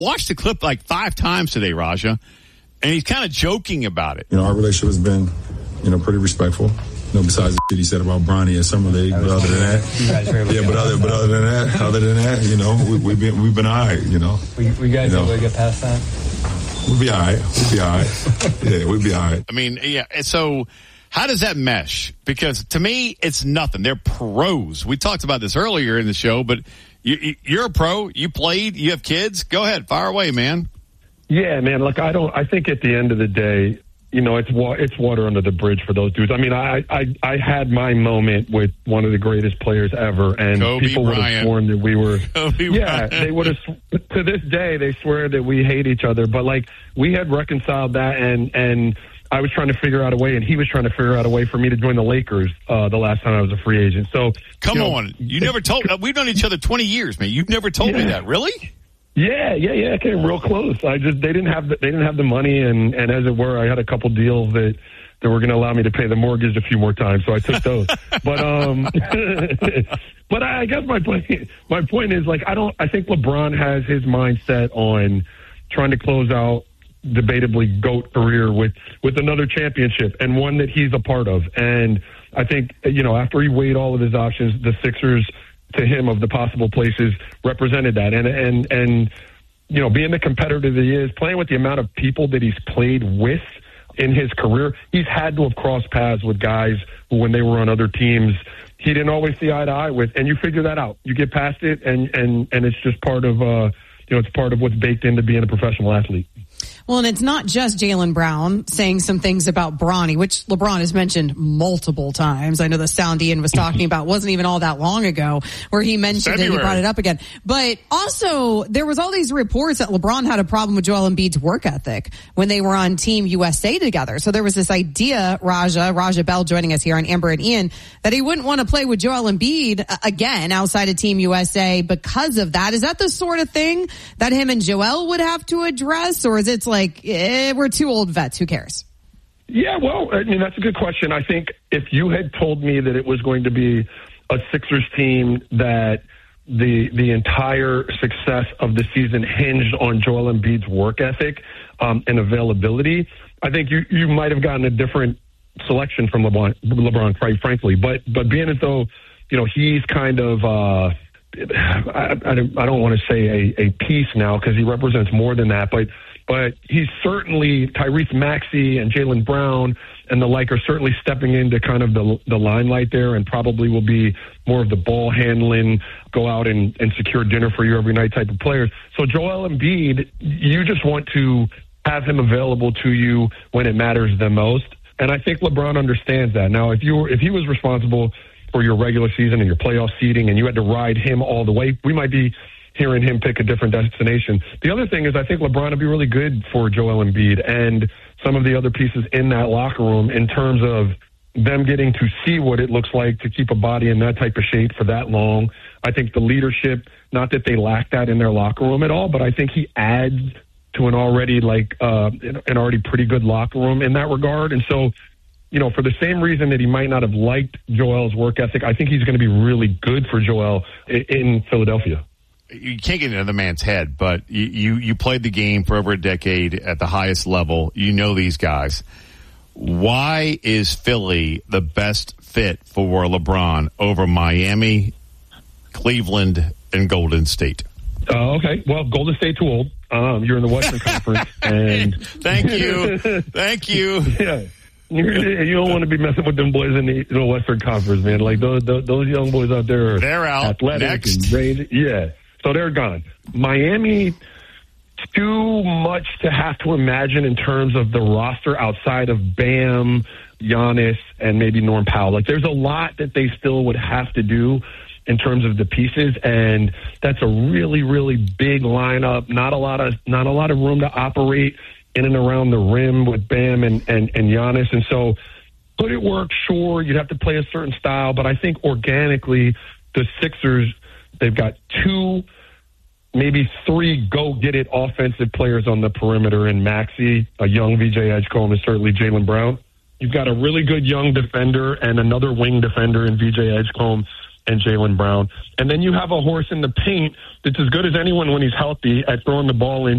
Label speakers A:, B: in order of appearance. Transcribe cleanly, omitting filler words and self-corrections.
A: watched the clip like 5 times today, Raja, and he's kind of joking about it.
B: Our relationship has been, pretty respectful. Besides the shit he said about Bronny at Summer League, but other than that, other than that, we've been all right,
C: We guys able to get past that?
B: We'll be all right. Yeah, we'll be all right.
A: I mean, yeah, so how does that mesh? Because to me, it's nothing. They're pros. We talked about this earlier in the show, but you're a pro. You played. You have kids. Go ahead. Fire away, man.
D: Yeah, man. Look, I think at the end of the day, it's water under the bridge for those dudes. I mean, I had my moment with one of the greatest players ever, and
A: Kobe
D: people would have sworn that we were. They would have. To this day, they swear that we hate each other. But we had reconciled that, and I was trying to figure out a way, and he was trying to figure out a way for me to join the Lakers the last time I was a free agent. So
A: come on, you never told. We've known each other 20 years, man. You've never told me that, really?
D: Yeah. I came real close. They didn't have the money, and as it were, I had a couple deals that were going to allow me to pay the mortgage a few more times, so I took those. But but I guess my point is I think LeBron has his mindset on trying to close out debatably GOAT career with another championship, and one that he's a part of. And I think after he weighed all of his options, the Sixers, to him, of the possible places, represented that. And being the competitor that he is, playing with the amount of people that he's played with in his career, he's had to have crossed paths with guys who, when they were on other teams, he didn't always see eye to eye with. And you figure that out. You get past it, and it's just part of it's part of what's baked into being a professional athlete.
E: Well, and it's not just Jaylen Brown saying some things about Bronny, which LeBron has mentioned multiple times. I know the sound Ian was talking about wasn't even all that long ago where he mentioned it, he brought it up again. But also, there was all these reports that LeBron had a problem with Joel Embiid's work ethic when they were on Team USA together. So there was this idea, Raja Bell joining us here on Amber and Ian, that he wouldn't want to play with Joel Embiid again outside of Team USA because of that. Is that the sort of thing that him and Joel would have to address, or is it we're two old vets, who cares?
D: Yeah, well, I mean, that's a good question. I think if you had told me that it was going to be a Sixers team that the entire success of the season hinged on Joel Embiid's work ethic and availability, I think you might have gotten a different selection from LeBron, quite frankly. But being as though, he's kind of I don't want to say a piece now, because he represents more than that, but he's certainly, Tyrese Maxey and Jaylen Brown and the like are certainly stepping into kind of the limelight there, and probably will be more of the ball handling, go out and secure dinner for you every night type of players. So Joel Embiid, you just want to have him available to you when it matters the most. And I think LeBron understands that. Now, if he was responsible for your regular season and your playoff seeding and you had to ride him all the way, we might be hearing him pick a different destination. The other thing is, I think LeBron would be really good for Joel Embiid and some of the other pieces in that locker room, in terms of them getting to see what it looks like to keep a body in that type of shape for that long. I think the leadership, not that they lack that in their locker room at all, but I think he adds to an already an already pretty good locker room in that regard. And so, for the same reason that he might not have liked Joel's work ethic, I think he's going to be really good for Joel in Philadelphia.
A: You can't get into the man's head, but you played the game for over a decade at the highest level. You know these guys. Why is Philly the best fit for LeBron over Miami, Cleveland, and Golden State?
D: Okay. Well, Golden State too old. You're in the Western Conference, and
A: thank you.
D: Yeah. You don't want to be messing with them boys in the Western Conference, man. Like those young boys out there,
A: they're out.
D: Athletic
A: Next.
D: And yeah. So they're gone. Miami, too much to have to imagine in terms of the roster outside of Bam, Giannis, and maybe Norm Powell. There's a lot that they still would have to do in terms of the pieces, and that's a really, really big lineup. Not a lot of room to operate in and around the rim with Bam and Giannis. And so could it work? Sure. You'd have to play a certain style, but I think organically the Sixers, they've got 2, maybe 3 go-get-it offensive players on the perimeter in Maxey, a young VJ Edgecombe, and certainly Jaylen Brown. You've got a really good young defender and another wing defender in VJ Edgecombe. and Jaylen Brown. And then you have a horse in the paint that's as good as anyone when he's healthy at throwing the ball in